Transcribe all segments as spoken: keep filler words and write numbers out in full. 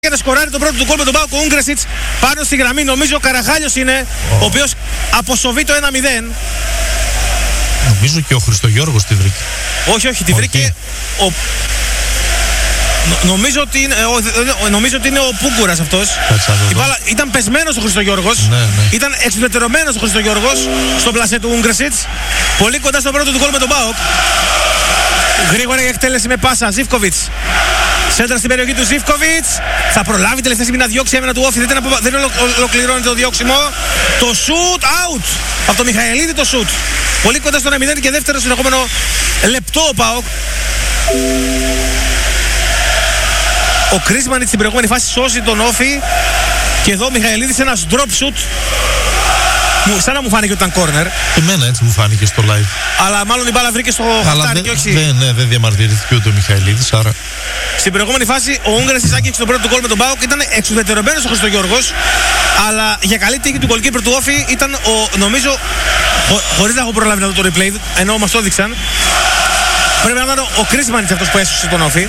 Για να σκοράρει τον πρώτο του γκολ με τον Πάοκ ο Ούγκρεσιτς πάνω στη γραμμή. Νομίζω ο Καραχάλιος είναι oh. ο οποίος αποσοβεί το ένα μηδέν. Νομίζω και ο Χριστογιώργος τη βρήκε. Όχι, όχι, τη βρήκε ο... Νο, νομίζω, ότι είναι, ο, νομίζω ότι είναι ο Πούγκουρας αυτός. Η μπάλα ήταν πεσμένος ο Χριστογιώργος. Ναι, ναι. Ήταν εξουδετερωμένος ο Χριστογιώργος στον πλασέ του Ούγκρεσιτς. Πολύ κοντά στον πρώτο του γκολ με τον Πάοκ. Γρήγορα η εκτέλεση με πάσα. Ζίβκοβιτς. Σέντρα στην περιοχή του Ζίβκοβιτς. Θα προλάβει τελευταία στιγμή να διώξει έμενα του Όφη. Δεν, απο... δεν ολοκληρώνει το διώξιμο. Το σουτ out. Από το Μιχαηλίδη το σουτ. Πολύ κοντά στο ένα μηδέν και δεύτερο συνεχόμενο λεπτό ο ΠΑΟΚ. Ο Κρίσμανιτς στην προηγούμενη φάση σώζει τον Όφη. Και εδώ ο Μιχαηλίδης ένας drop shoot. Σαν να μου φάνηκε ότι ήταν corner. Εμένα έτσι μου φάνηκε στο live. Αλλά μάλλον η μπάλα βρήκε στο χαρτάρι και όχι. Δεν, ναι, δεν διαμαρτυρήθηκε ούτε ο Μιχαηλίδης, άρα. Στην προηγούμενη φάση ο Ούγκρεσιτς άγγιξε τον πρώτο γκολ με τον Πάοκ. Ήταν εξουδετερωμένος ο Χριστογιώργος. Αλλά για καλή τύχη του goalkeeper του Όφη ήταν ο, νομίζω, χω, χωρίς να έχω προλάβει να δω το replay, ενώ μας το έδειξαν. Πρέπει να ήταν ο Κρίσμανιτς αυτός που έσωσε τον Όφη.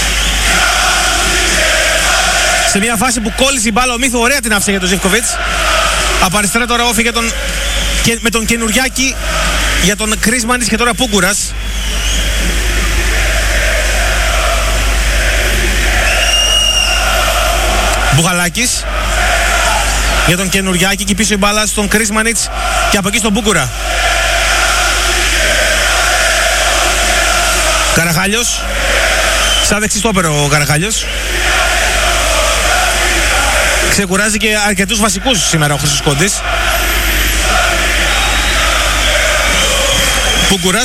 Σε μια φάση που κόλλησε η μπάλα ο Μίθου, ωραία την άφησε για τον Ζίβκοβιτς. Από αριστερά τώρα Όφη για τον, και, με τον Καινουριάκη για τον Κρίσμανιτς και τώρα Πούγκουρας. Μπουχαλάκης για τον Καινουριάκη και πίσω η μπάλα στον Κρίσμανιτς και από εκεί στον Πούγκουρα. Καραχάλιος, σαν δεξιστόπερο ο Καραχάλιος. Ξεκουράζει και αρκετούς βασικούς σήμερα ο Χρυσοσκόντης. Πούγκουρας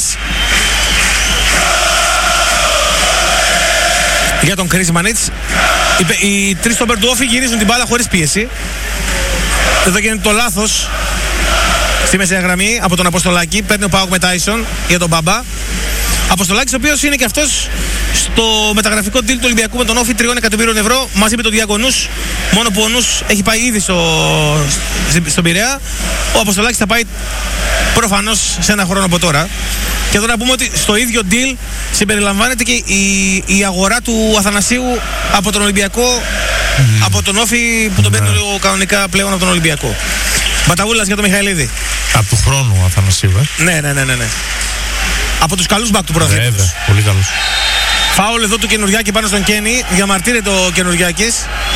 για τον Κρίσμανιτς. Οι, οι τρεις στόπερ του Όφη γυρίζουν την μπάλα χωρίς πίεση. Εδώ γίνεται το λάθος στη μεσαία γραμμή από τον Αποστολάκη. Παίρνει ο ΠΑΟΚ με Τάισον για τον Μπαμπά. Αποστολάκης ο οποίος είναι και αυτός στο μεταγραφικό deal του Ολυμπιακού με τον Όφη τριών εκατομμύριων ευρώ μαζί με τον Διαγωνούς. Μόνο που ο Νους έχει πάει ήδη στο, στον Πειραιά. Ο Αποστολάκης θα πάει προφανώς σε ένα χρόνο από τώρα. Και εδώ να πούμε ότι στο ίδιο deal συμπεριλαμβάνεται και η, η αγορά του Αθανασίου από τον Ολυμπιακό, mm. από τον Όφη που τον παίρνει mm. κανονικά πλέον από τον Ολυμπιακό. Μπαταγούλας για τον Μιχαηλίδη. Από του χρόνου ο Αθανασίου, ε. Ναι, ναι, ναι, ναι, ναι. Από τους καλούς μπακ του πρωταθλήματος. Βέβαια, πολύ καλούς. Φάουλ εδώ του Καινουριάκη πάνω στον Κένι. Διαμαρτύρεται ο Καινουριάκης.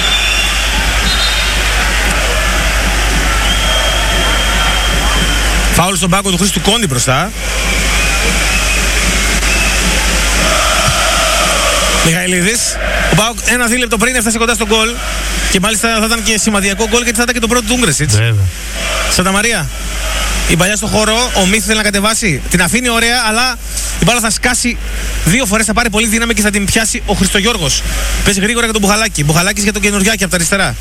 Φάουλ στον πάκο του Χρήστου Κόντι μπροστά. Μιχαηλίδης. Ο Πάοκ ένα δίλεπτο πριν έφτασε κοντά στον γκολ. Και μάλιστα θα ήταν και σημαδιακό γκολ γιατί θα ήταν και το πρώτο του Ούγκρεσιτς. Σαντα Μαρία. Η παλιά στο χώρο, ο Μίθ θέλει να κατεβάσει. Την αφήνει ωραία, αλλά η μπάλα θα σκάσει δύο φορές, θα πάρει πολύ δύναμη και θα την πιάσει ο Χριστογιώργος. Παίζει γρήγορα για τον Μπουχαλάκη. Μπουχαλάκης για τον Καινουριάκη από τα αριστερά.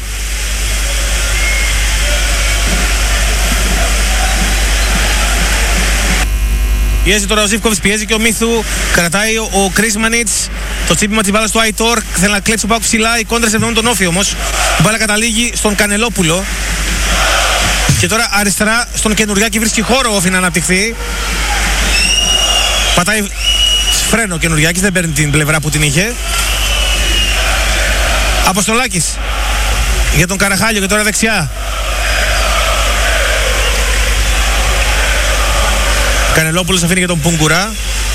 Πιέζει τώρα ο Ζίβκοβιτς, πιέζει και ο Μίθου. Κρατάει ο, ο Κρίσμανιτς. Το τσίπημα της μπάλας του Αϊτόρ. Θέλει να κλέψει ο Πάοκ ψηλά. Η κόντρα σε ευνοούν τον Όφη όμως. Η μπάλα καταλήγει στον Κανελόπουλο. Και τώρα αριστερά στον Καινουριάκη βρίσκει χώρο Όφη να αναπτυχθεί. Πατάει φρένο ο Καινουριάκης, δεν παίρνει την πλευρά που την είχε. Αποστολάκης για τον Καραχάλιο και τώρα δεξιά. Κανελόπουλος αφήνει για τον Πούγκουρα.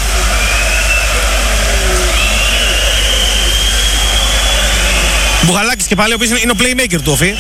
Μπουχαλάκης και πάλι ο οποίος είναι ο playmaker του Όφη.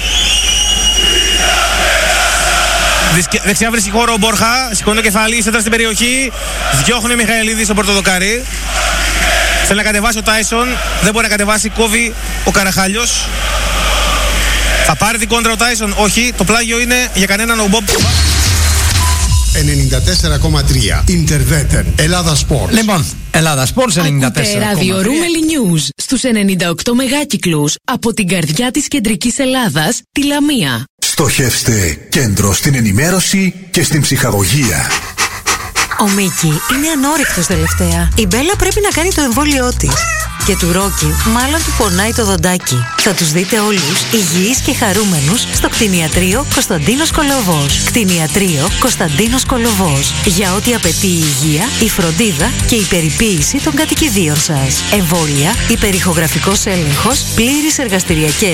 Δεξιά βρίσκει χώρο ο Μπόρχα, σηκώνει το κεφάλι, σέντρα στην περιοχή. Διώχνει ο Μιχαηλίδης στον πορτοδοκάρι. Θέλει να κατεβάσει ο Τάισον, δεν μπορεί να κατεβάσει, κόβει ο Καραχάλιος. Θα πάρει την κόντρα ο Τάισον, όχι, το πλάγιο είναι για κανέναν ο Μπομπ. ενενήντα τέσσερα κόμμα τρία Ιντερβέτεν, Ελλάδα Σπορτ. Λοιπόν, Ελλάδα Σπορτ ενενήντα τέσσερα κόμμα τρία. Ακούτε ραδιορούμελη News στους ενενήντα οκτώ μεγάκυκλους από την καρδιά της κεντρικής Ελλάδας, τη Λαμία. Στοχεύστε κέντρο στην ενημέρωση και στην ψυχαγωγία. Ο Μίκη είναι ανόρυκτος τελευταία. Η Μπέλα πρέπει να κάνει το εμβόλιό της. Και του Ρόκι μάλλον του πονάει το δοντάκι. Θα τους δείτε όλους υγιείς και χαρούμενους στο κτηνιατρίο Κωνσταντίνος Κολοβός. Κτηνιατρίο Κωνσταντίνος Κολοβός. Για ό,τι απαιτεί η υγεία, η φροντίδα και η περιποίηση των κατοικιδίων σας. Εμβόλια, υπερηχογραφικός έλεγχος, πλήρης εργαστηριακές